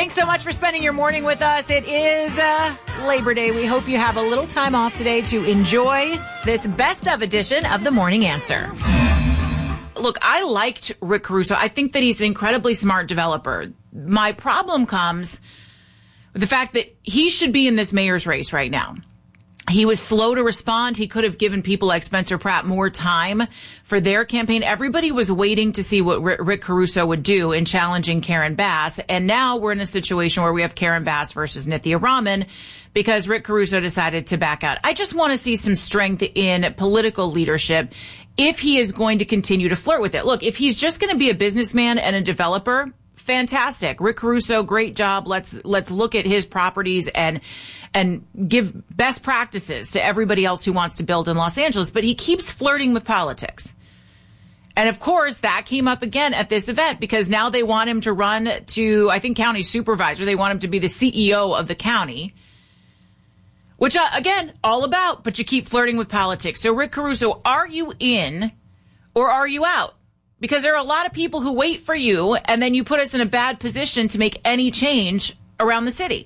Thanks so much for spending your morning with us. It is Labor Day. We hope you have a little time off today to enjoy this best of edition of The Morning Answer. Look, I liked Rick Caruso. I think that he's an incredibly smart developer. My problem comes with the fact that he should be in this mayor's race right now. He was slow to respond. He could have given people like Spencer Pratt more time for their campaign. Everybody was waiting to see what Rick Caruso would do in challenging Karen Bass. And now we're in a situation where we have Karen Bass versus Nithya Raman because Rick Caruso decided to back out. I just want to see some strength in political leadership if he is going to continue to flirt with it. Look, if he's just going to be a businessman and a developer, fantastic. Rick Caruso, great job. Let's look at his properties and give best practices to everybody else who wants to build in Los Angeles. But he keeps flirting with politics. And of course, that came up again at this event because now they want him to run to, I think, county supervisor. They want him to be the CEO of the county, which, again, all about, but you keep flirting with politics. So, Rick Caruso, are you in or are you out? Because there are a lot of people who wait for you, and then you put us in a bad position to make any change around the city.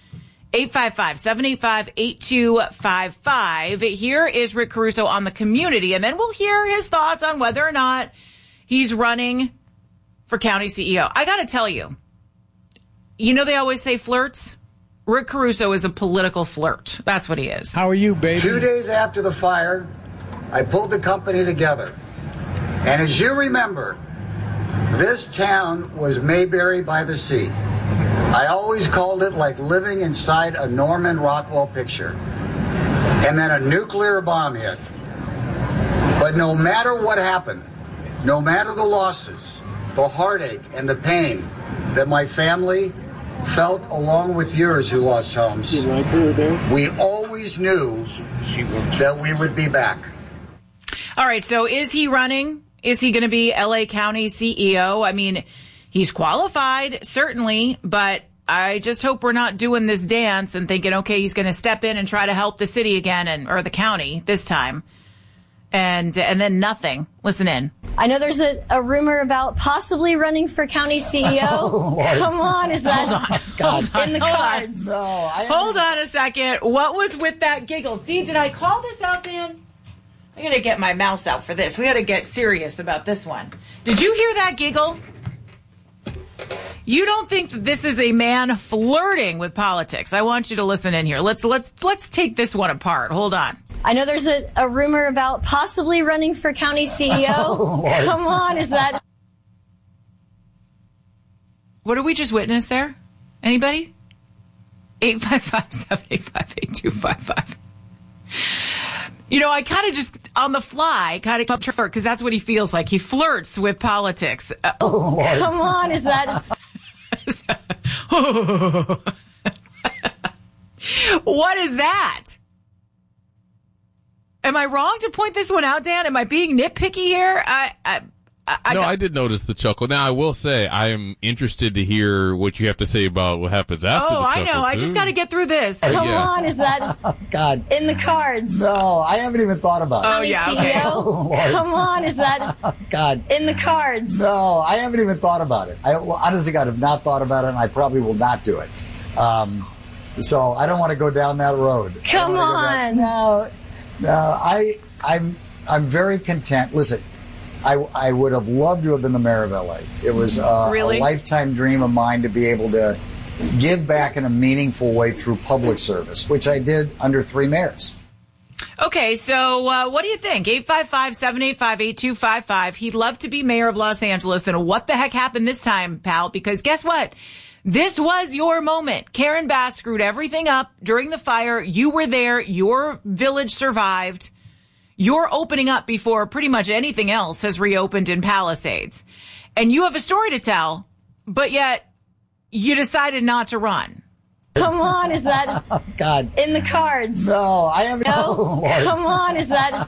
855-785-8255. Here is Rick Caruso on the community, and then we'll hear his thoughts on whether or not he's running for county CEO. I got to tell you, you know they always say flirts? Rick Caruso is a political flirt. That's what he is. How are you, baby? 2 days after the fire, I pulled the company together. And as you remember, this town was Mayberry by the sea. I always called it like living inside a Norman Rockwell picture. And then a nuclear bomb hit. But no matter what happened, no matter the losses, the heartache and the pain that my family felt along with yours who lost homes, we always knew that we would be back. All right, so is he running? Is he going to be LA County CEO? I mean, he's qualified, certainly, but I just hope we're not doing this dance and thinking, okay, he's going to step in and try to help the city again or the county this time. And then nothing. Listen in. I know there's a rumor about possibly running for county CEO. Oh, come on, is that in the cards? No, hold on a second. What was with that giggle? See, did I call this out, Dan? I got to get my mouse out for this. We got to get serious about this one. Did you hear that giggle? You don't think that this is a man flirting with politics. I want you to listen in here. Let's take this one apart. Hold on. I know there's a rumor about possibly running for county CEO. Oh, come on, is that... What did we just witness there? Anybody? 855-785-8255. You know, I kind of just, on the fly, kind of flirt, because that's what he feels like. He flirts with politics. Come on, is that... What is that? Am I wrong to point this one out, Dan? Am I being nitpicky here? I did notice the chuckle. Now, I will say I am interested to hear what you have to say about what happens after the chuckle. Oh, I know. I just got to get through this. Come on, is that in the cards? No, I haven't even thought about it. Oh, yeah, okay. Come on, is that in the cards? No, I haven't even thought about it. I honestly have not thought about it, and I probably will not do it. So I don't want to go down that road. Come on. No, I'm very content. Listen. I would have loved to have been the mayor of LA. It was a lifetime dream of mine to be able to give back in a meaningful way through public service, which I did under 3 mayors. Okay, so what do you think? 855-785-8255. He'd love to be mayor of Los Angeles. And what the heck happened this time, pal? Because guess what? This was your moment. Karen Bass screwed everything up during the fire. You were there. Your village survived. You're opening up before pretty much anything else has reopened in Palisades. And you have a story to tell, but yet you decided not to run. Come on, is that in the cards? No, I haven't. No, come on, is that...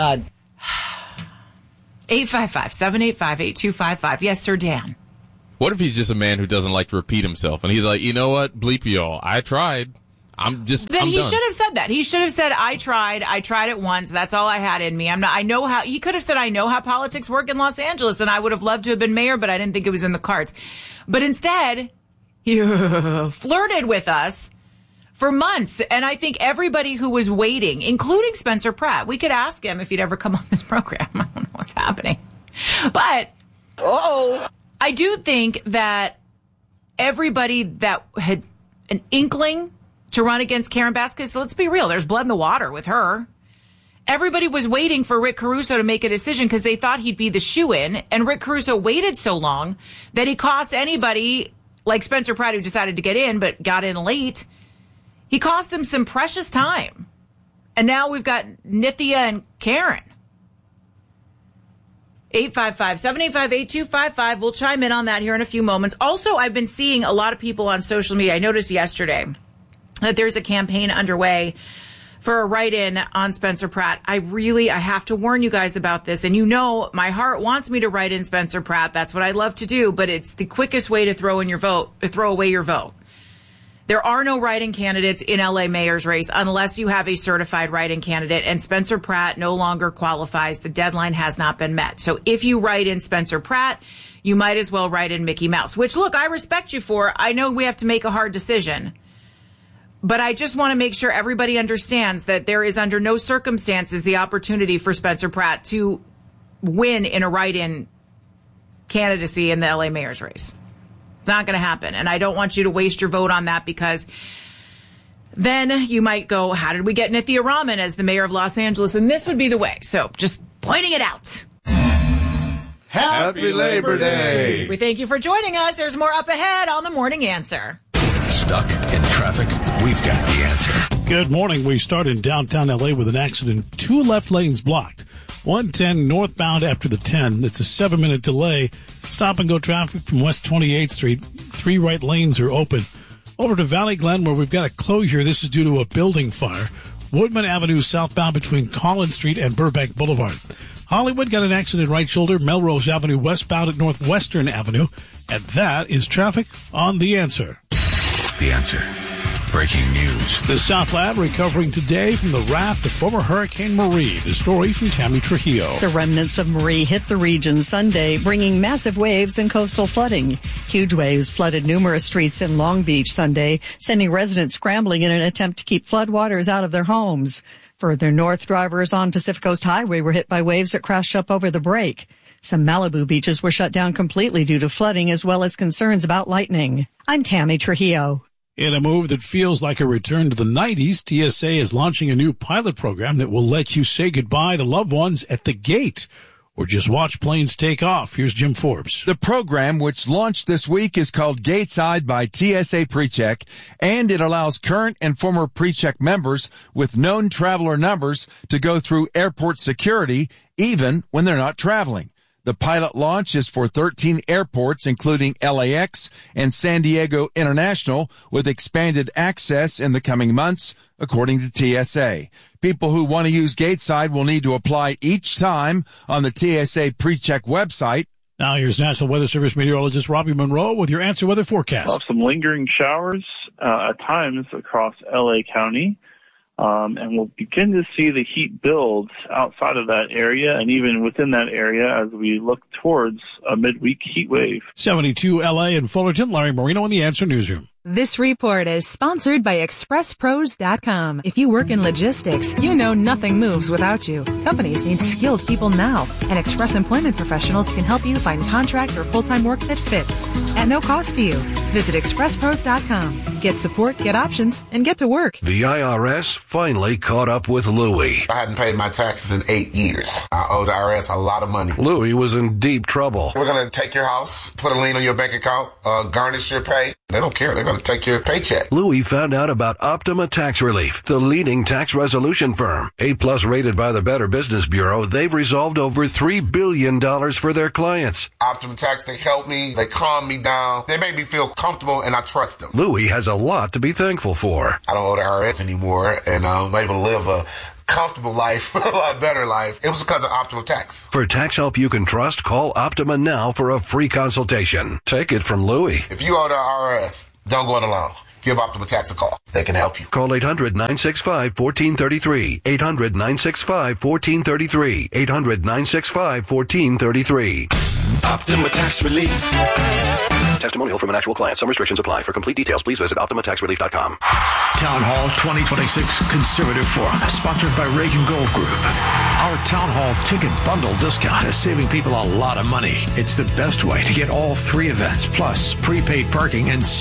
855-785-8255. Yes, sir, Dan. What if he's just a man who doesn't like to repeat himself, and he's like, you know what, bleep y'all, I tried. I'm he done. Should have said that. He should have said, I tried it once. That's all I had in me. He could have said, I know how politics work in Los Angeles, and I would have loved to have been mayor, but I didn't think it was in the cards. But instead, flirted with us for months. And I think everybody who was waiting, including Spencer Pratt, we could ask him if he'd ever come on this program. I don't know what's happening. But I do think that everybody that had an inkling to run against Karen Bass, because let's be real, there's blood in the water with her. Everybody was waiting for Rick Caruso to make a decision because they thought he'd be the shoo-in. And Rick Caruso waited so long that he cost anybody like Spencer Pratt, who decided to get in but got in late, he cost them some precious time. And now we've got Nithya and Karen. 855-785-8255. We'll chime in on that here in a few moments. Also, I've been seeing a lot of people on social media. I noticed yesterday that there's a campaign underway for a write-in on Spencer Pratt. I have to warn you guys about this. And you know, my heart wants me to write in Spencer Pratt. That's what I love to do. But it's the quickest way to throw away your vote. There are no write-in candidates in LA mayor's race unless you have a certified write-in candidate. And Spencer Pratt no longer qualifies. The deadline has not been met. So if you write in Spencer Pratt, you might as well write in Mickey Mouse, which, look, I respect you for. I know we have to make a hard decision. But I just want to make sure everybody understands that there is under no circumstances the opportunity for Spencer Pratt to win in a write-in candidacy in the LA mayor's race. It's not going to happen. And I don't want you to waste your vote on that, because then you might go, how did we get Nithya Raman as the mayor of Los Angeles? And this would be the way. So just pointing it out. Happy Labor Day. We thank you for joining us. There's more up ahead on The Morning Answer. Stuck in traffic? We've got the answer. Good morning. We start in downtown L.A. with an accident. 2 left lanes blocked. 110 northbound after the 10. It's a 7-minute delay. Stop and go traffic from West 28th Street. 3 right lanes are open. Over to Valley Glen, where we've got a closure. This is due to a building fire. Woodman Avenue southbound between Collins Street and Burbank Boulevard. Hollywood got an accident right shoulder. Melrose Avenue westbound at Northwestern Avenue. And that is traffic on The Answer. The Answer. Breaking news. The South Lab recovering today from the wrath of former Hurricane Marie. The story from Tammy Trujillo. The remnants of Marie hit the region Sunday, bringing massive waves and coastal flooding. Huge waves flooded numerous streets in Long Beach Sunday, sending residents scrambling in an attempt to keep floodwaters out of their homes. Further north, drivers on Pacific Coast Highway were hit by waves that crashed up over the break. Some Malibu beaches were shut down completely due to flooding, as well as concerns about lightning. I'm Tammy Trujillo. In a move that feels like a return to the 90s, TSA is launching a new pilot program that will let you say goodbye to loved ones at the gate or just watch planes take off. Here's Jim Forbes. The program, which launched this week, is called Gateside by TSA PreCheck, and it allows current and former PreCheck members with known traveler numbers to go through airport security even when they're not traveling. The pilot launch is for 13 airports, including LAX and San Diego International, with expanded access in the coming months, according to TSA. People who want to use Gateside will need to apply each time on the TSA PreCheck website. Now here's National Weather Service meteorologist Robbie Monroe with your Answer Weather forecast. We'll have some lingering showers at times across LA County. And we'll begin to see the heat build outside of that area and even within that area as we look towards a midweek heat wave. 72 LA and Fullerton. Larry Marino in the Answer Newsroom. This report is sponsored by ExpressPros.com. If you work in logistics, you know nothing moves without you. Companies need skilled people now, and Express Employment Professionals can help you find contract or full-time work that fits at no cost to you. Visit ExpressPros.com. Get support, get options, and get to work. The IRS finally caught up with Louie. I hadn't paid my taxes in 8 years. I owe the IRS a lot of money. Louie was in deep trouble. We're going to take your house, put a lien on your bank account, garnish your pay. They don't care. They're going to take your paycheck. Louie found out about Optima Tax Relief, the leading tax resolution firm. A+ rated by the Better Business Bureau, they've resolved over $3 billion for their clients. Optima Tax, they help me. They calm me down. They make me feel comfortable, and I trust them. Louie has a lot to be thankful for. I don't owe the IRS anymore, and I'm able to live a comfortable life, a lot better life. It was because of Optima Tax. For tax help you can trust, call Optima now for a free consultation. Take it from Louie. If you owe the IRS, don't go it alone. Give Optima Tax a call. They can help you. Call 800-965-1433. 800-965-1433. 800-965-1433. Optima Tax Relief. Testimonial from an actual client. Some restrictions apply. For complete details, please visit OptimaTaxRelief.com. Town Hall 2026 Conservative Forum, sponsored by Reagan Gold Group. Our Town Hall ticket bundle discount is saving people a lot of money. It's the best way to get all 3 events, plus prepaid parking and